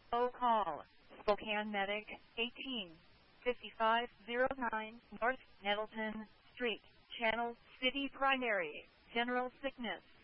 Oh, call Spokane Medic 185509 North Nettleton Street, Channel City Primary, General Sickness.